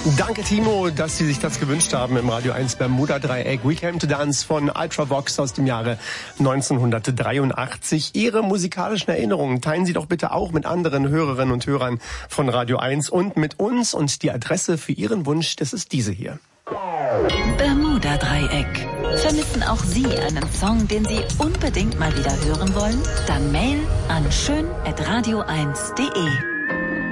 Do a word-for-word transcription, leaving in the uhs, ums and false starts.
Danke, Timo, dass Sie sich das gewünscht haben im Radio eins Bermuda-Dreieck. We Came to Dance von Ultravox aus dem Jahre neunzehnhundertdreiundachtzig. Ihre musikalischen Erinnerungen teilen Sie doch bitte auch mit anderen Hörerinnen und Hörern von Radio eins und mit uns. Und die Adresse für Ihren Wunsch, das ist diese hier. Bermuda-Dreieck. Vermissen auch Sie einen Song, den Sie unbedingt mal wieder hören wollen? Dann Mail an schön at radio eins punkt de.